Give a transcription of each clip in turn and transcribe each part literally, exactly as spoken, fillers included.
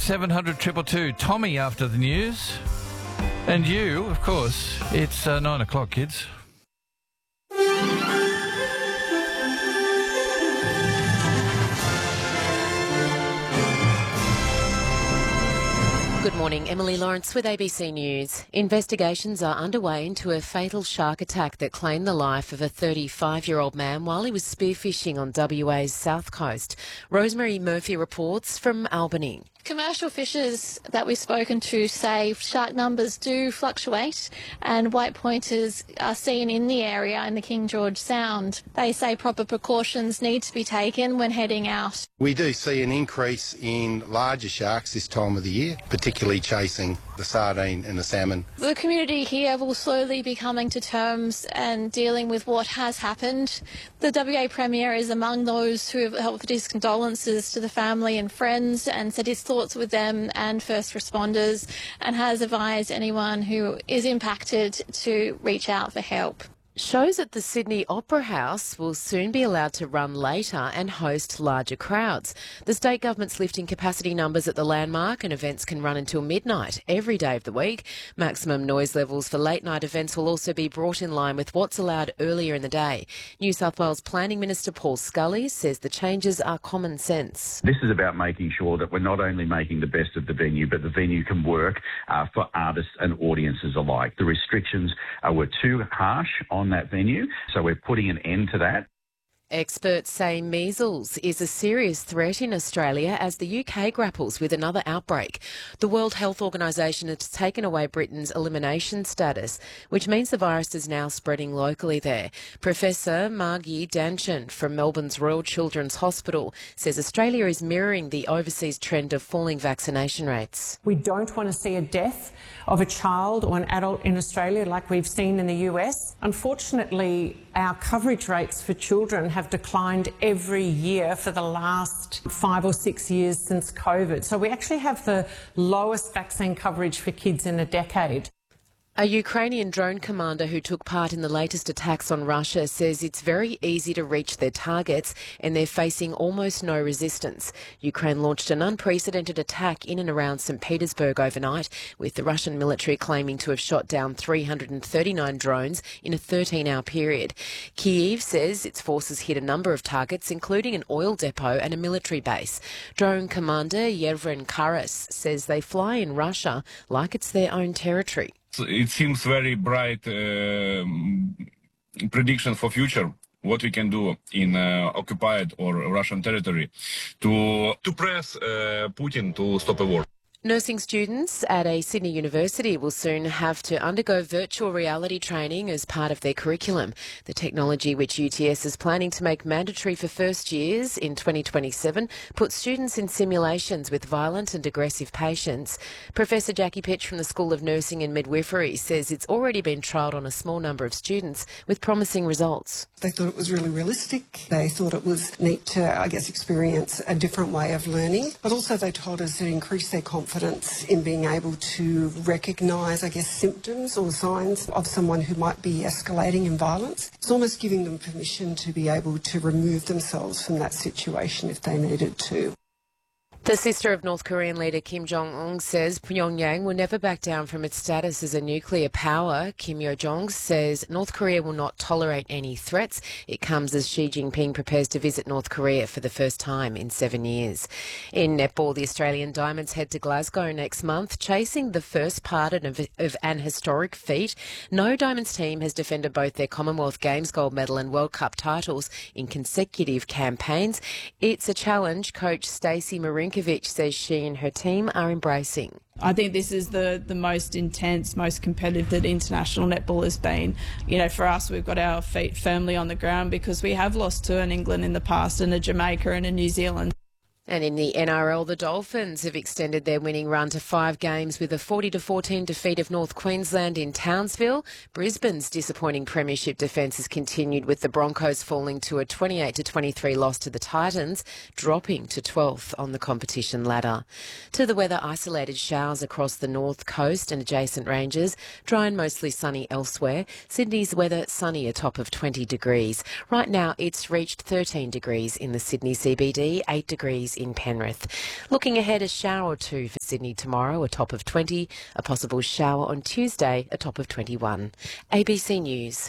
seven hundred two two two. Tommy after the news. And you, of course. It's uh, nine o'clock, kids. Good morning, Emily Lawrence with A B C News. Investigations are underway into a fatal shark attack that claimed the life of a thirty-five-year-old man while he was spearfishing on W A's south coast. Rosemary Murphy reports from Albany. Commercial fishers that we've spoken to say shark numbers do fluctuate and white pointers are seen in the area in the King George Sound. They say proper precautions need to be taken when heading out. We do see an increase in larger sharks this time of the year, particularly chasing the sardine and the salmon. The community here will slowly be coming to terms and dealing with what has happened. The W A Premier is among those who have offered his condolences to the family and friends and said his thoughts with them and first responders, and has advised anyone who is impacted to reach out for help. Shows at the Sydney Opera House will soon be allowed to run later and host larger crowds. The state government's lifting capacity numbers at the Landmark, and events can run until midnight every day of the week. Maximum noise levels for late night events will also be brought in line with what's allowed earlier in the day. New South Wales Planning Minister Paul Scully says the changes are common sense. This is about making sure that we're not only making the best of the venue, but the venue can work uh, for artists and audiences alike. The restrictions uh, were too harsh on that venue, so we're putting an end to that. Experts say measles is a serious threat in Australia as the U K grapples with another outbreak. The World Health Organisation has taken away Britain's elimination status, which means the virus is now spreading locally there. Professor Margie Danchin from Melbourne's Royal Children's Hospital says Australia is mirroring the overseas trend of falling vaccination rates. We don't want to see a death of a child or an adult in Australia like we've seen in the U S. Unfortunately, our coverage rates for children have declined every year for the last five or six years since COVID. So we actually have the lowest vaccine coverage for kids in a decade. A Ukrainian drone commander who took part in the latest attacks on Russia says it's very easy to reach their targets and they're facing almost no resistance. Ukraine launched an unprecedented attack in and around Saint Petersburg overnight, with the Russian military claiming to have shot down three hundred thirty-nine drones in a thirteen-hour period. Kyiv says its forces hit a number of targets, including an oil depot and a military base. Drone commander Yevhen Karas says they fly in Russia like it's their own territory. It seems very bright uh, prediction for future, what we can do in uh, occupied or Russian territory to to press uh, Putin to stop a war. Nursing students at a Sydney university will soon have to undergo virtual reality training as part of their curriculum. The technology, which U T S is planning to make mandatory for first years in twenty twenty-seven, puts students in simulations with violent and aggressive patients. Professor Jackie Pitch from the School of Nursing and Midwifery says it's already been trialled on a small number of students with promising results. They thought it was really realistic. They thought it was neat to, I guess, experience a different way of learning. But also they told us it increased their confidence in being able to recognise, I guess, symptoms or signs of someone who might be escalating in violence. It's almost giving them permission to be able to remove themselves from that situation if they needed to. The sister of North Korean leader Kim Jong-un says Pyongyang will never back down from its status as a nuclear power. Kim Yo-jong says North Korea will not tolerate any threats. It comes as Xi Jinping prepares to visit North Korea for the first time in seven years. In netball, the Australian Diamonds head to Glasgow next month, chasing the first part of, of an historic feat. No Diamonds team has defended both their Commonwealth Games gold medal and World Cup titles in consecutive campaigns. It's a challenge coach Stacey Marinkovic says she and her team are embracing. I think this is the, the most intense, most competitive that international netball has been. You know, for us, we've got our feet firmly on the ground because we have lost to an England in the past and a Jamaica and a New Zealand. And in the N R L, the Dolphins have extended their winning run to five games with a forty to fourteen defeat of North Queensland in Townsville. Brisbane's disappointing premiership defence has continued, with the Broncos falling to a twenty-eight to twenty-three loss to the Titans, dropping to twelfth on the competition ladder. To the weather, isolated showers across the north coast and adjacent ranges, dry and mostly sunny elsewhere. Sydney's weather sunny, a top of twenty degrees. Right now, it's reached thirteen degrees in the Sydney C B D, eight degrees degrees in Penrith. Looking ahead, a shower or two for Sydney tomorrow, a top of twenty. A possible shower on Tuesday, a top of twenty-one. A B C News.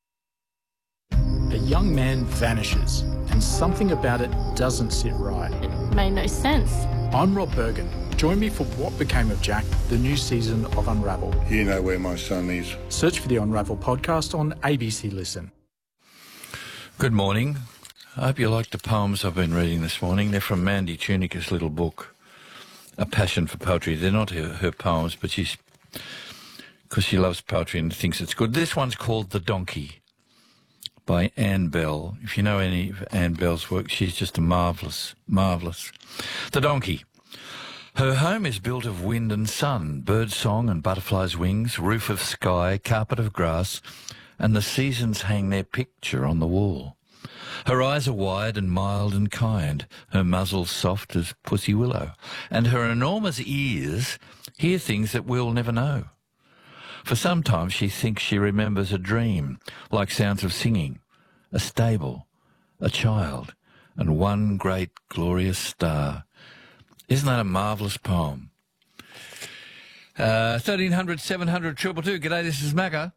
A young man vanishes, and something about it doesn't sit right. It made no sense. I'm Rob Bergen. Join me for What Became of Jack, the new season of Unravel. You know where my son is. Search for the Unravel podcast on A B C Listen. Good morning. I hope you like the poems I've been reading this morning. They're from Mandy Tunica's little book, A Passion for Poetry. They're not her, her poems, but she's... because she loves poetry and thinks it's good. This one's called The Donkey, by Anne Bell. If you know any of Anne Bell's work, she's just a marvellous, marvellous. The Donkey. Her home is built of wind and sun, bird song and butterflies' wings, roof of sky, carpet of grass, and the seasons hang their picture on the wall. Her eyes are wide and mild and kind, her muzzle soft as pussy willow, and her enormous ears hear things that we'll never know. For sometimes she thinks she remembers a dream, like sounds of singing, a stable, a child, and one great glorious star. Isn't that a marvellous poem? Uh, thirteen hundred, seven hundred, two two two. G'day, this is Macca.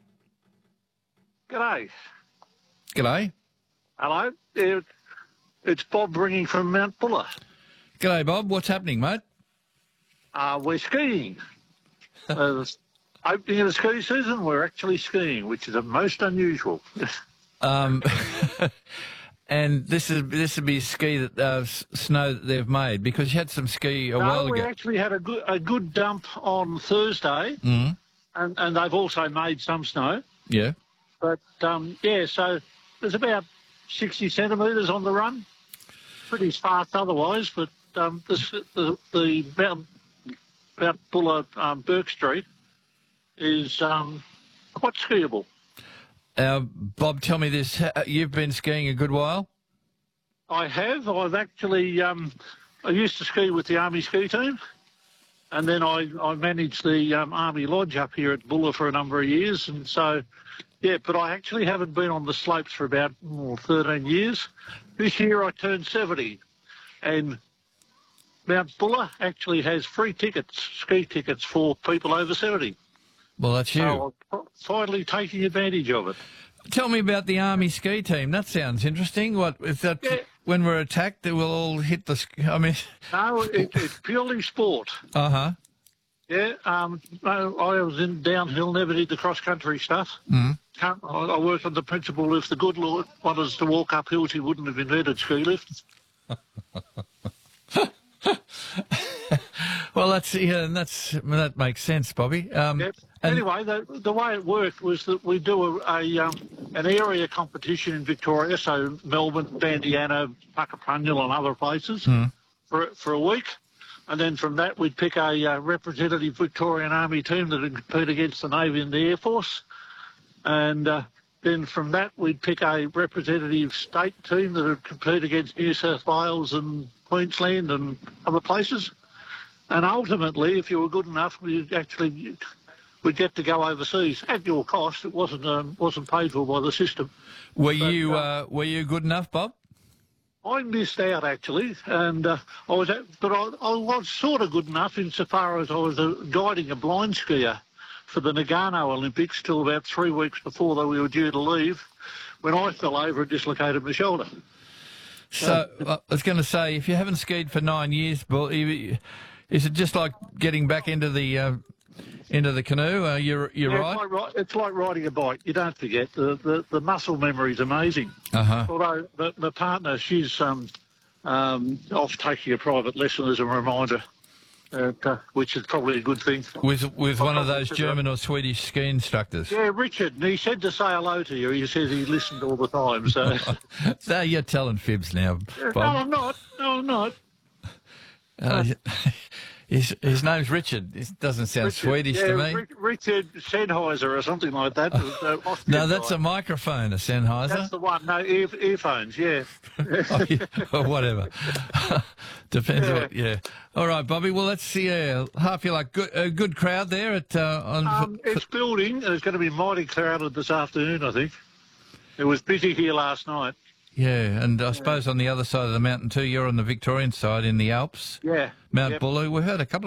G'day. G'day. Hello. It, it's Bob ringing from Mount Buller. G'day, Bob. What's happening, mate? Uh, we're skiing. uh, Opening of the ski season, we're actually skiing, which is a most unusual. um, and this is this would be ski that uh, snow that they've made, because you had some ski a no, while ago. we actually had a good a good dump on Thursday, mm. and and they've also made some snow. Yeah. But um, yeah, so there's about sixty centimetres on the run. Pretty sparse otherwise, but um, the the, the Mount, Mount Buller um, Burke Street is um, quite skiable. Uh, Bob, tell me this. You've been skiing a good while? I have. I've actually... Um, I used to ski with the Army ski team, and then I, I managed the um, Army Lodge up here at Buller for a number of years, and so, yeah, but I actually haven't been on the slopes for about oh, thirteen years. This year I turned seventy, and Mount Buller actually has free tickets, ski tickets for people over seventy. Well, that's you. So I'm finally taking advantage of it. Tell me about the Army ski team. That sounds interesting. What, is that yeah. when we're attacked, they will all hit the... I mean... No, it, it's purely sport. Uh-huh. Yeah, um, I was in downhill, never did the cross-country stuff. Mm. I worked on the principle if the good Lord wanted us to walk up hills, he wouldn't have invented ski lifts. Well, that's yeah, and that's that makes sense, Bobby. Um, yep. and Anyway, the, the way it worked was that we do a, a um, an area competition in Victoria, so Melbourne, Bandiana, Puckapunyal and other places mm. for for a week, and then from that we'd pick a uh, representative Victorian Army team that would compete against the Navy and the Air Force, and uh, then from that we'd pick a representative state team that would compete against New South Wales and Queensland and other places. And ultimately, if you were good enough, we actually would get to go overseas at your cost. It wasn't um, wasn't paid for by the system. Were but, you uh, uh, were you good enough, Bob? I missed out actually, and uh, I was, at, but I, I was sort of good enough insofar as I was uh, guiding a blind skier for the Nagano Olympics till about three weeks before that we were due to leave, when I fell over and dislocated my shoulder. So uh, I was going to say, if you haven't skied for nine years, Bill, you, is it just like getting back into the uh, into the canoe? Uh, you're you're yeah, right. It's like, it's like riding a bike. You don't forget the the, the muscle memory is amazing. Uh-huh. Although the, the partner, she's um, um, off taking a private lesson as a reminder, uh, which is probably a good thing. With with one of those German or Swedish ski instructors. Yeah, Richard. And he said to say hello to you. He says he listened all the time. So, so you're telling fibs now, Bob. No, I'm not. No, I'm not. Uh, his, his name's Richard. It doesn't sound Richard, Swedish yeah, to me. R- Richard Sennheiser or something like that. Uh, no, that's guy. a microphone, a Sennheiser. That's the one. No, ear, earphones, yeah. oh, yeah. Or whatever. Depends yeah. what, yeah. All right, Bobby. Well, let's see. Uh, half you like good, a good crowd there at uh, on. Um, it's building, and it's going to be mighty crowded this afternoon, I think. It was busy here last night. Yeah, and I suppose on the other side of the mountain too, you're on the Victorian side in the Alps. Yeah. Mount Yep. Bullu. We heard a couple